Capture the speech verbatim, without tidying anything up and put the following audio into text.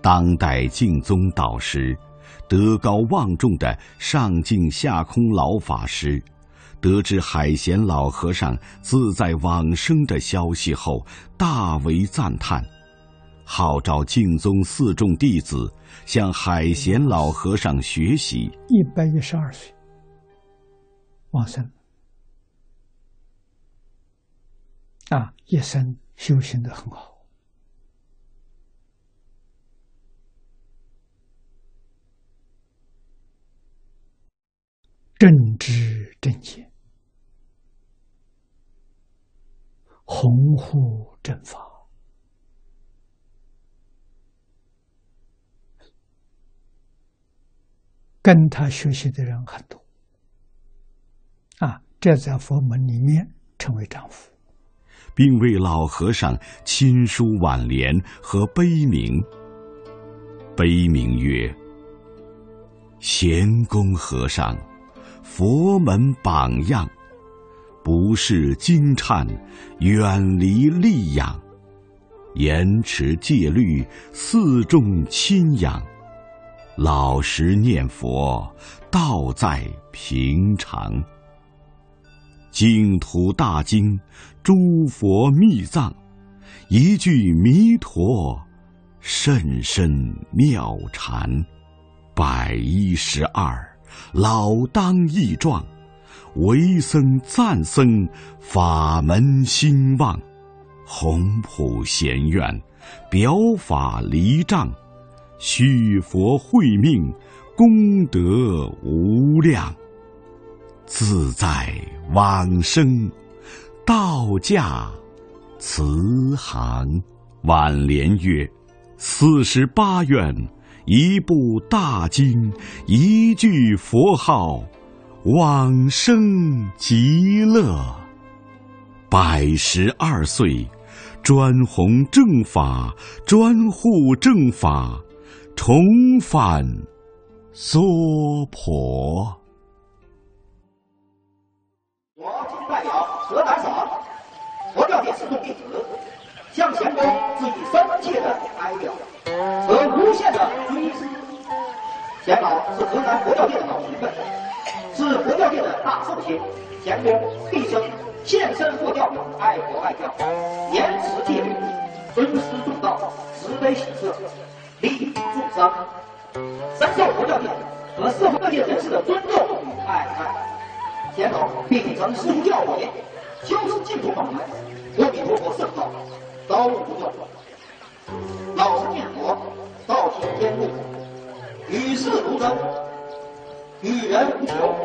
当代净宗导师，德高望重的上净下空老法师，得知海贤老和尚自在往生的消息后，大为赞叹，号召净宗四众弟子向海贤老和尚学习。 一百一十二岁往生啊，一生修行得很好。正知正见，弘护正法，跟他学习的人很多啊，这在佛门里面称为丈夫， 并为老和尚亲书挽联和碑铭。碑铭曰：贤公和尚，佛门榜样，不是经忏，远离戾养，严持戒律，四众亲仰，老实念佛，道在平常。净土大经，诸佛密藏，一句弥陀，甚深妙禅。百一十二，老当益壮，为僧赞僧，法门兴旺。宏普贤愿，表法离障，续佛慧命，功德无量。自在往生，道驾慈航。挽联曰：四十八愿，一部大经，一句佛号，往生极乐。百十二岁，专弘正法，专护正法，重返娑婆。 我今代表河南省佛教界四众弟子，向贤公致以深切的哀悼和无限的追思。贤老是河南佛教界的老前辈，是佛教界的大寿星。贤公毕生献身佛教，爱国爱教，严持戒律，尊师重道，慈悲喜舍，利益众生，深受佛教界和社会各界人士的尊重与爱戴。贤老必定曾师父教诲，修持净土法门，阿弥陀佛圣号，高无众，老实念佛，道行坚固，与世无争，与人无求。